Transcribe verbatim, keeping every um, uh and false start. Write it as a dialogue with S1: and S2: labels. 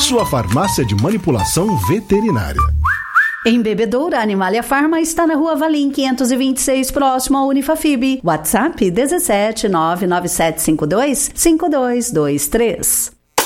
S1: sua farmácia de manipulação veterinária.
S2: Em Bebedouro, a Animalia Farma está na Rua Valim quinhentos e vinte e seis, próximo ao Unifafib. WhatsApp dezessete nove nove sete cinco dois cinco dois dois três.